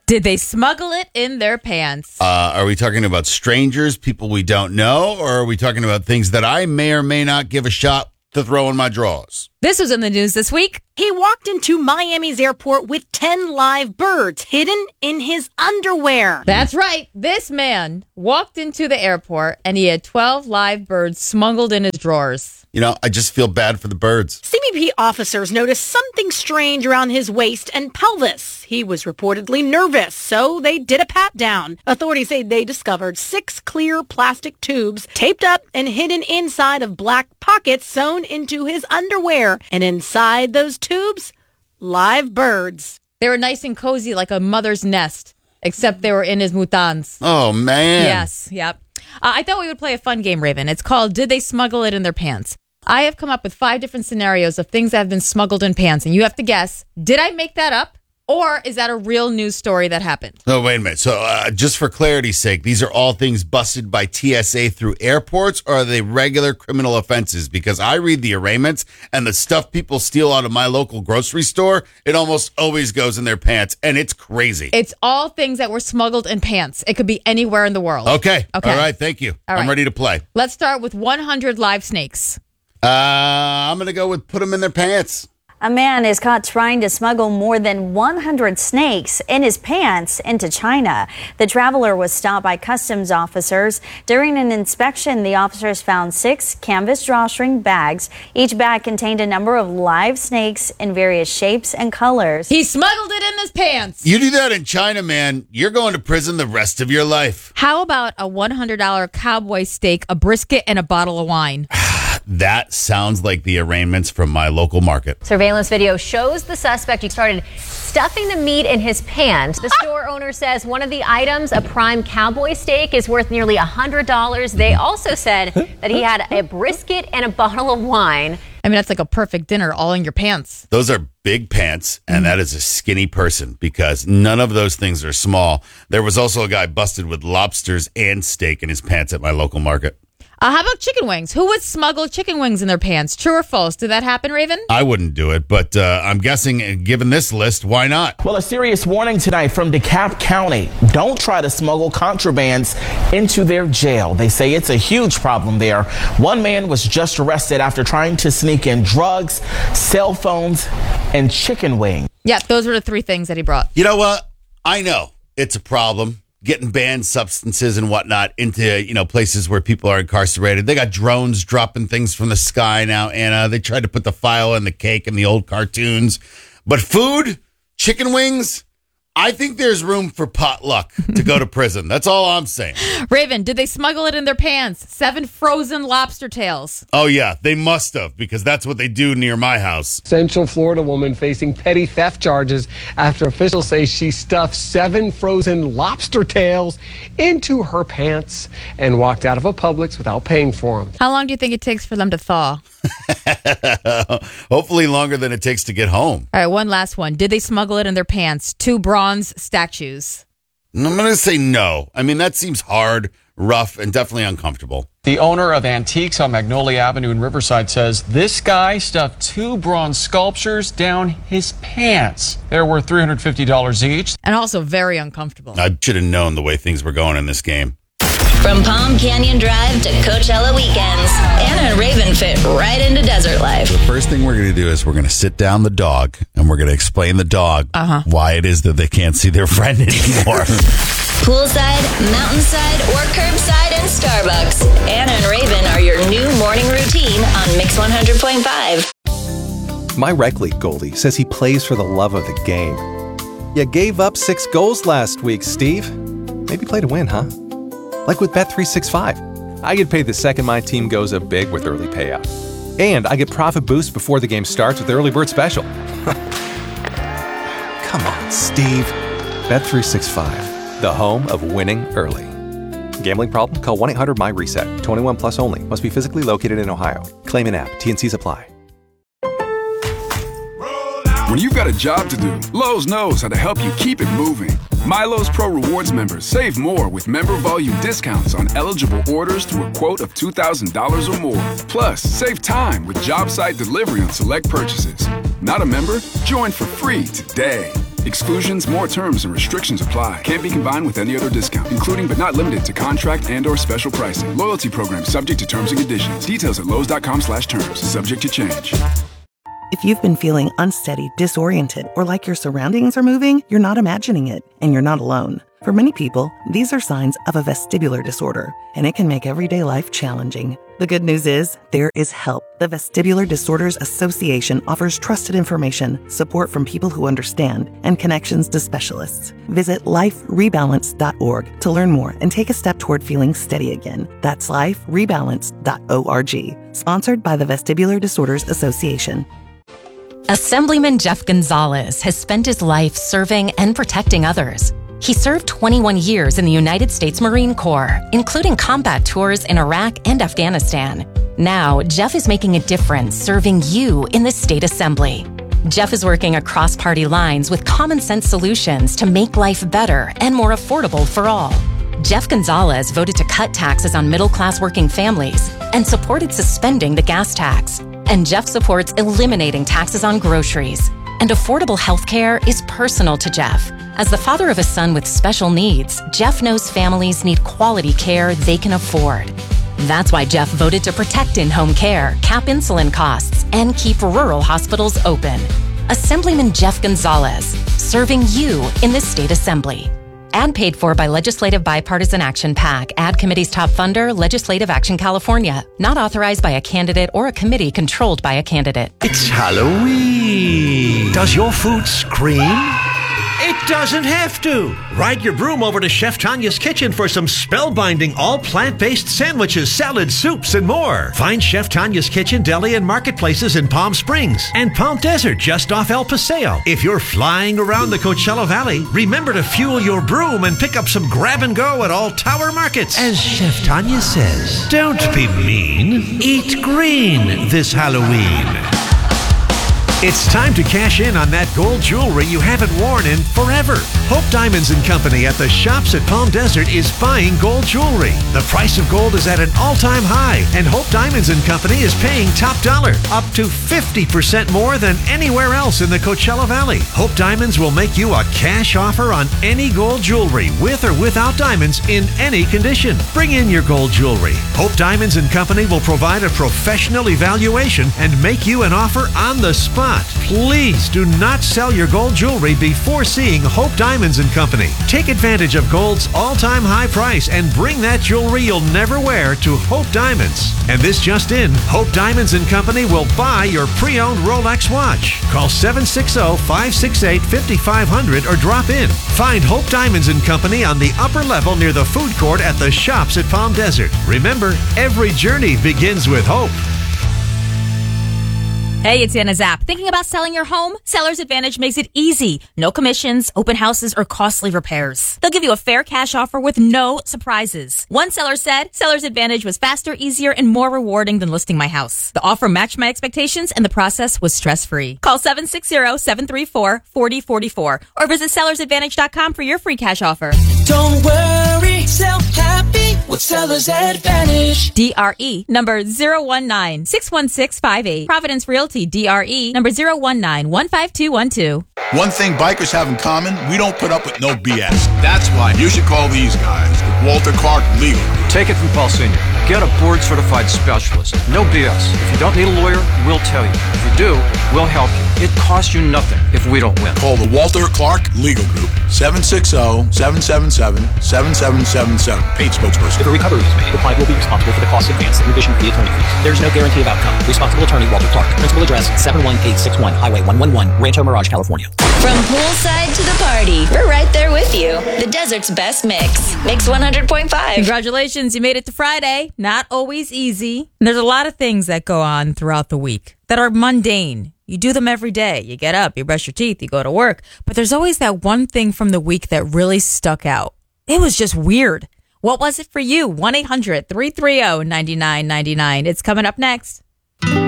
Did they smuggle it in their pants? Are we talking about strangers, people we don't know, or are we talking about things that I may or may not give a shot to throw in my drawers? This was in the news this week. He walked into Miami's airport with 10 live birds hidden in his underwear. That's right. This man walked into the airport and he had 12 live birds smuggled in his drawers. You know, I just feel bad for the birds. CBP officers noticed something strange around his waist and pelvis. He was reportedly nervous, so they did a pat down. Authorities say they discovered 6 clear plastic tubes taped up and hidden inside of black pockets sewn into his underwear. And inside those tubes, live birds. They were nice and cozy like a mother's nest, except they were in his mutans. Oh, man. Yes, yep. I thought we would play a fun game, Raven. It's called Did They Smuggle It in Their Pants? I have come up with 5 different scenarios of things that have been smuggled in pants, and you have to guess, did I make that up? Or is that a real news story that happened? Oh, wait a minute. So just for clarity's sake, these are all things busted by TSA through airports, or are they regular criminal offenses? Because I read the arraignments and the stuff people steal out of my local grocery store, it almost always goes in their pants, and it's crazy. It's all things that were smuggled in pants. It could be anywhere in the world. Okay. All right. Thank you. All right. I'm ready to play. Let's start with 100 live snakes. I'm going to go with put them in their pants. A man is caught trying to smuggle more than 100 snakes in his pants into China. The traveler was stopped by customs officers. During an inspection, the officers found 6 canvas drawstring bags. Each bag contained a number of live snakes in various shapes and colors. He smuggled it in his pants. You do that in China, man, you're going to prison the rest of your life. How about a $100 cowboy steak, a brisket, and a bottle of wine? That sounds like the arraignments from my local market. Surveillance video shows the suspect. He started stuffing the meat in his pants. The store owner says one of the items, a prime cowboy steak, is worth nearly $100. They also said that he had a brisket and a bottle of wine. I mean, that's like a perfect dinner all in your pants. Those are big pants, and that is a skinny person because none of those things are small. There was also a guy busted with lobsters and steak in his pants at my local market. How about chicken wings? Who would smuggle chicken wings in their pants? True or false? Did that happen, Raven? I wouldn't do it, but I'm guessing, given this list, why not? Well, a serious warning tonight from DeKalb County. Don't try to smuggle contrabands into their jail. They say it's a huge problem there. One man was just arrested after trying to sneak in drugs, cell phones, and chicken wings. Yeah, those were the 3 things that he brought. You know what? I know it's a problem. Getting banned substances and whatnot into, places where people are incarcerated. They got drones dropping things from the sky now, Anna. They tried to put the file in the cake in the old cartoons. But food, chicken wings, I think there's room for potluck to go to prison. That's all I'm saying. Raven, did they smuggle it in their pants? 7 frozen lobster tails. Oh, yeah, they must have, because that's what they do near my house. Central Florida woman facing petty theft charges after officials say she stuffed 7 frozen lobster tails into her pants and walked out of a Publix without paying for them. How long do you think it takes for them to thaw? Hopefully longer than it takes to get home. All right, one last one. Did they smuggle it in their pants? 2 bronze statues. I'm going to say no. I mean, that seems hard, rough, and definitely uncomfortable. The owner of Antiques on Magnolia Avenue in Riverside says this guy stuffed 2 bronze sculptures down his pants. They're worth $350 each. And also very uncomfortable. I should have known the way things were going in this game. From Palm Canyon Drive to Coachella weekends, Anna and Raven fit right into desert life. The first thing we're going to do is we're going to sit down the dog and we're going to explain the dog why it is that they can't see their friend anymore. Poolside, mountainside, or curbside in Starbucks. Anna and Raven are your new morning routine on Mix 100.5. My rec league goalie says he plays for the love of the game. You gave up 6 goals last week, Steve. Maybe play to win, huh? Like with Bet365. I get paid the second my team goes up big with early payout. And I get profit boost before the game starts with Early Bird Special. Come on, Steve. Bet365, the home of winning early. Gambling problem? Call 1-800-MY-RESET. 21 plus only. Must be physically located in Ohio. Claim in app. T&Cs apply. When you've got a job to do, Lowe's knows how to help you keep it moving. MyLowe's Pro Rewards members save more with member volume discounts on eligible orders through a quote of $2,000 or more. Plus, save time with job site delivery on select purchases. Not a member? Join for free today. Exclusions, more terms, and restrictions apply. Can't be combined with any other discount, including but not limited to contract and/or special pricing. Loyalty program subject to terms and conditions. Details at Lowe's.com/terms. Subject to change. If you've been feeling unsteady, disoriented, or like your surroundings are moving, you're not imagining it, and you're not alone. For many people, these are signs of a vestibular disorder, and it can make everyday life challenging. The good news is, there is help. The Vestibular Disorders Association offers trusted information, support from people who understand, and connections to specialists. Visit liferebalance.org to learn more and take a step toward feeling steady again. That's liferebalance.org. Sponsored by the Vestibular Disorders Association. Assemblyman Jeff Gonzalez has spent his life serving and protecting others. He served 21 years in the United States Marine Corps, including combat tours in Iraq and Afghanistan. Now, Jeff is making a difference serving you in the state assembly. Jeff is working across party lines with common sense solutions to make life better and more affordable for all. Jeff Gonzalez voted to cut taxes on middle-class working families and supported suspending the gas tax. And Jeff supports eliminating taxes on groceries. And affordable health care is personal to Jeff. As the father of a son with special needs, Jeff knows families need quality care they can afford. That's why Jeff voted to protect in-home care, cap insulin costs, and keep rural hospitals open. Assemblyman Jeff Gonzalez, serving you in the state assembly. Ad paid for by Legislative Bipartisan Action PAC. Ad committee's top funder, Legislative Action California. Not authorized by a candidate or a committee controlled by a candidate. It's Halloween. Does your food scream? It doesn't have to. Ride your broom over to Chef Tanya's Kitchen for some spellbinding, all plant-based sandwiches, salads, soups, and more. Find Chef Tanya's Kitchen, deli, and marketplaces in Palm Springs and Palm Desert just off El Paseo. If you're flying around the Coachella Valley, remember to fuel your broom and pick up some grab-and-go at all Tower Markets. As Chef Tanya says, don't be mean. Eat green this Halloween. It's time to cash in on that gold jewelry you haven't worn in forever. Hope Diamonds & Company at the shops at Palm Desert is buying gold jewelry. The price of gold is at an all-time high, and Hope Diamonds & Company is paying top dollar, up to 50% more than anywhere else in the Coachella Valley. Hope Diamonds will make you a cash offer on any gold jewelry, with or without diamonds, in any condition. Bring in your gold jewelry. Hope Diamonds & Company will provide a professional evaluation and make you an offer on the spot. Please do not sell your gold jewelry before seeing Hope Diamonds & Company. Take advantage of gold's all-time high price and bring that jewelry you'll never wear to Hope Diamonds. And this just in, Hope Diamonds & Company will buy your pre-owned Rolex watch. Call 760-568-5500 or drop in. Find Hope Diamonds & Company on the upper level near the food court at the shops at Palm Desert. Remember, every journey begins with hope. Hey, it's Anna Zapp. Thinking about selling your home? Seller's Advantage makes it easy. No commissions, open houses, or costly repairs. They'll give you a fair cash offer with no surprises. One seller said Seller's Advantage was faster, easier, and more rewarding than listing my house. The offer matched my expectations, and the process was stress-free. Call 760-734-4044 or visit sellersadvantage.com for your free cash offer. Don't worry, sell happy with Seller's Advantage. DRE number 019-61658. Providence Realty. DRE number 019-15212. One thing bikers have in common, we don't put up with no BS. That's why you should call these guys, Walter Clark Legal. Take it from Paul Sr. Get a board-certified specialist. No BS. If you don't need a lawyer, we'll tell you. If you do, we'll help you. It costs you nothing if we don't win. Call the Walter Clark Legal Group, 760-777-7777. Paid spokesperson. If a recovery is made, the client will be responsible for the cost advance and revision fee attorney fees. There is no guarantee of outcome. Responsible attorney Walter Clark. Principal address 71861 Highway 111, Rancho Mirage, California. From poolside to the party, we're right there with you. The desert's best mix. Mix 100.5. Congratulations, you made it to Friday. Not always easy. And there's a lot of things that go on throughout the week that are mundane. You do them every day. You get up, you brush your teeth, you go to work. But there's always that one thing from the week that really stuck out. It was just weird. What was it for you? 1-800-330-9999. It's coming up next.